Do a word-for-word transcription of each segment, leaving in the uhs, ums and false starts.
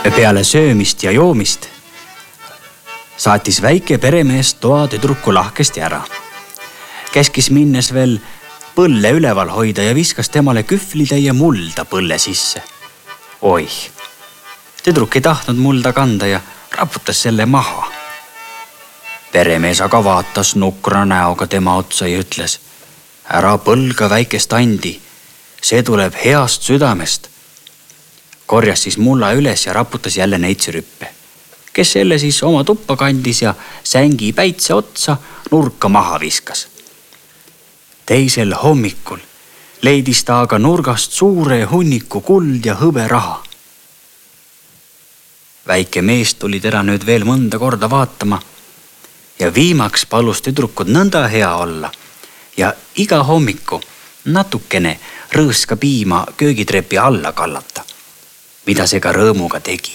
Peale söömist ja joomist saatis väike peremees toa tüdruku lahkesti ära. Käskis minnes veel põlle üleval hoida ja viskas temale kühvlitäie mulda põlle sisse. Oih, tüdruk ei tahtnud mulda kanda ja raputas selle maha. Peremees aga vaatas nukra näoga tema otsa ja ütles: ära põlga väikest andi, see tuleb heast südamest. Korjas siis mulla üles ja raputas jälle neitsirüppe, kes selle siis oma tuppa kandis ja sängi päitse otsa nurka maha viskas. Teisel hommikul leidis ta aga nurgast suure hunniku kuld ja hõbe raha. Väike mees tuli teda nüüd veel mõnda korda vaatama ja viimaks palus tüdrukud nõnda hea olla ja iga hommiku natukene rõõska piima köögitrepi alla kallata, mida see ka rõõmuga tegi.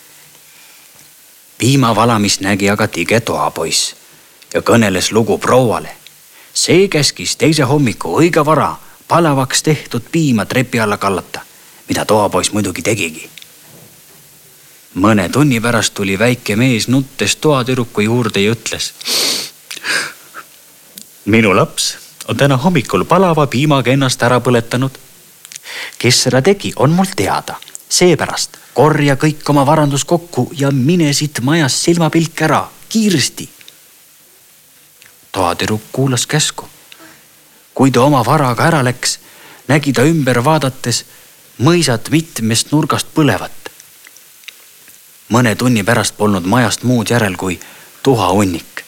Piima valamist nägi aga tige toapoiss ja kõneles lugu prouale. See käskis teise hommiku õige vara palavaks tehtud piima trepi alla kallata, mida toapoiss muidugi tegigi. Mõne tunni pärast tuli väike mees nuttes toatüdruku juurde ja ütles: minu laps on täna hommikul palava piimaga ennast ära põletanud. Kes seda tegi, on mul teada. Seepärast korja kõik oma varandus kokku ja mine siit majas silmapilk ära, kiiresti. Toatüdruk kuulas käsku. Kui ta oma varaga ära läks, nägi ta ümber vaadates mõisat mitmest nurgast põlevat. Mõne tunni pärast polnud majast muud järel kui tuha hunnik.